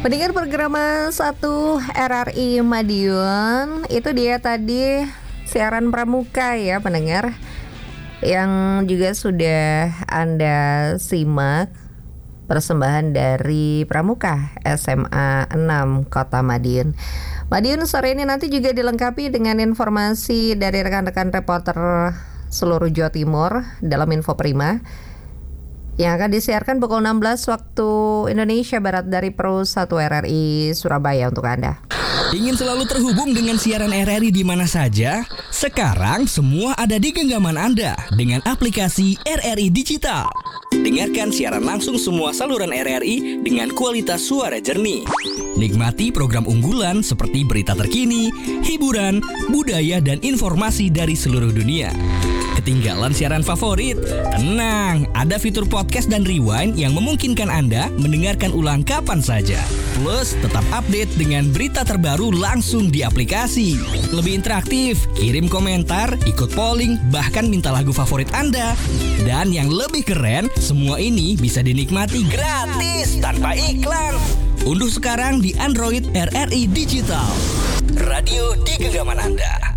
Pendengar program 1 RRI Madiun, itu dia tadi siaran pramuka ya pendengar, yang juga sudah Anda simak, persembahan dari Pramuka SMA 6 Kota Madiun. Madiun sore ini nanti juga dilengkapi dengan informasi dari rekan-rekan reporter seluruh Jawa Timur dalam Info Prima yang akan disiarkan pukul 16 waktu Indonesia Barat dari Pro 1 RRI Surabaya untuk Anda. Ingin selalu terhubung dengan siaran RRI di mana saja? Sekarang semua ada di genggaman Anda dengan aplikasi RRI Digital. Dengarkan siaran langsung semua saluran RRI dengan kualitas suara jernih. Nikmati program unggulan seperti berita terkini, hiburan, budaya, dan informasi dari seluruh dunia. Ketinggalan siaran favorit? Tenang, ada fitur podcast dan rewind yang memungkinkan Anda mendengarkan ulang kapan saja. Plus, tetap update dengan berita terbaru langsung di aplikasi. Lebih interaktif, kirim komentar, ikut polling, bahkan minta lagu favorit Anda. Dan yang lebih keren, semua ini bisa dinikmati gratis tanpa iklan. Unduh sekarang di Android RRI Digital. Radio di genggaman Anda.